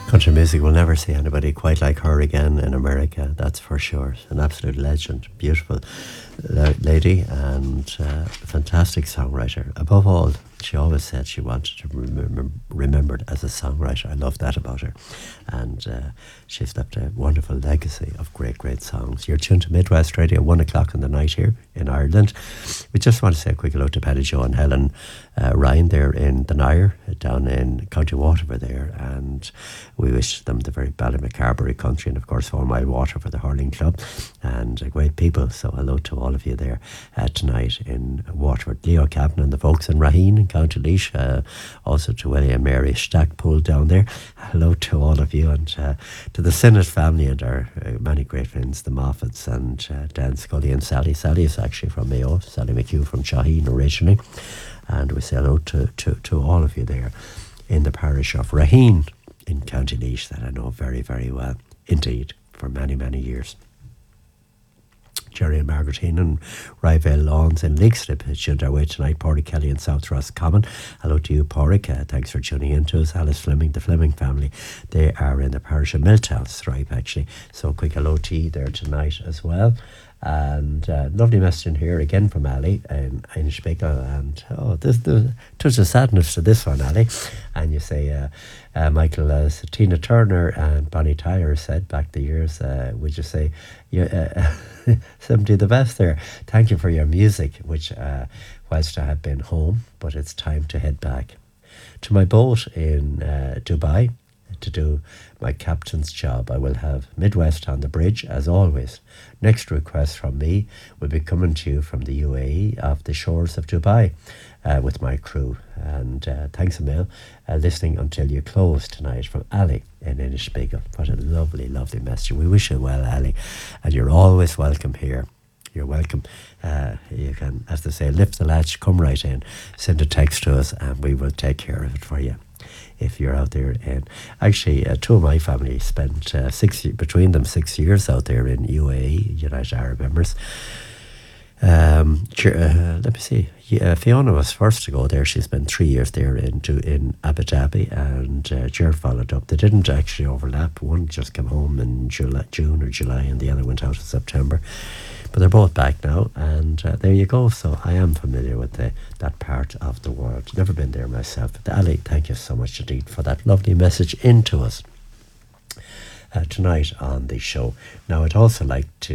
Country music will never see anybody quite like her again in America, that's for sure. An absolute legend, beautiful lady, and fantastic songwriter. Above all, she always said she wanted to be remembered as a songwriter. I love that about her. And she's left a wonderful legacy of great, great songs. You're tuned to Midwest Radio, 1 o'clock in the night here in Ireland. We just want to say a quick hello to Paddy Jo and Helen Ryan there in the Nire, down in County Waterford there. And we wish them the very Ballymacarbery country, and of course 4 Mile Water for the hurling club, and great people. So hello to all of you there tonight in Waterford. Leo Captain and the folks in Raheen in County Laois, also to Willie and Mary Stackpool down there. Hello to all of you, and to the Sinnott family and our many great friends, the Moffats and Dan Scully and Sally. Sally is actually from Mayo, Sally McHugh from Shaheen originally. And we say hello to all of you there in the parish of Raheen in County Laois, that I know very, very well indeed for many, many years. Jerry and Margaret Heenan, Ryvale Lawns in Leixlip tuned our way tonight. Porrick Kelly in South Roscommon. Hello to you, Porrick. Thanks for tuning in to us. Alice Fleming, the Fleming family, they are in the parish of Milltown, Stripe actually. So quick hello to you there tonight as well. And lovely message in here again from Ali in Inishbigel, and this touch of sadness to this one, Ali. And you say, Michael, as Tina Turner and Bonnie Tyler said back the years, would you say, somebody the best there? Thank you for your music, which whilst I have been home, but it's time to head back to my boat in Dubai to do my captain's job. I will have Midwest on the bridge as always. Next request from me will be coming to you from the UAE off the shores of Dubai with my crew. And thanks a mil, listening until you close tonight from Ali in Inishbigel. What a lovely, lovely message. We wish you well, Ali, and you're always welcome here. You're welcome. You can, as they say, lift the latch, come right in, send a text to us, and we will take care of it for you. If you're out there, and actually 2 of my family spent between them 6 years out there in UAE, United Arab Emirates. Let me see. Fiona was first to go there. She spent 3 years there in Abu Dhabi, and Jared followed up. They didn't actually overlap. One just came home in June or July, and the other went out in September. But they're both back now, and there you go. So I am familiar with that part of the world. Never been there myself. But Ali, thank you so much indeed for that lovely message into us tonight on the show. Now, I'd also like to